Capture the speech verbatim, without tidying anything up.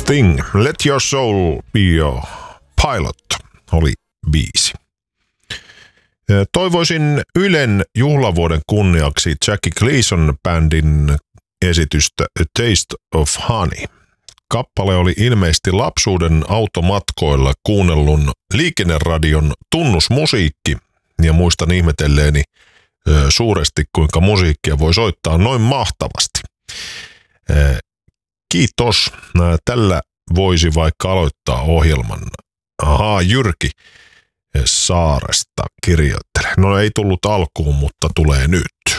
Sting, Let Your Soul Be Your Pilot oli biisi. Toivoisin Ylen juhlavuoden kunniaksi Jackie Gleason-bändin esitystä A Taste of Honey. Kappale oli ilmeisesti lapsuuden automatkoilla kuunnellun liikenneradion tunnusmusiikki, ja muistan ihmetelleeni suuresti, kuinka musiikkia voi soittaa noin mahtavasti. Kiitos. Tällä voisi vaikka aloittaa ohjelman. Ahaa, Jyrki Saaresta kirjoittelee. No ei tullut alkuun, mutta tulee nyt.